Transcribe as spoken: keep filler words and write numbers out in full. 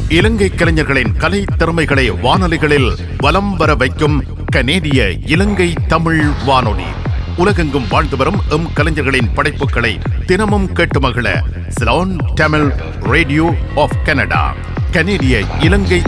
இலங்கை கலைஞர்களின் கலை திறமைகளை வானொலிகளில் வலம் வர வைக்கும் கனேடிய இலங்கை தமிழ் வானொலி. உலகெங்கும் வாழ்ந்து வரும் எம் கலைஞர்களின் படைப்புகளை தினமும் கேட்டு மகிழ Ceylon Tamil radio of Canada, கனேடிய இலங்கை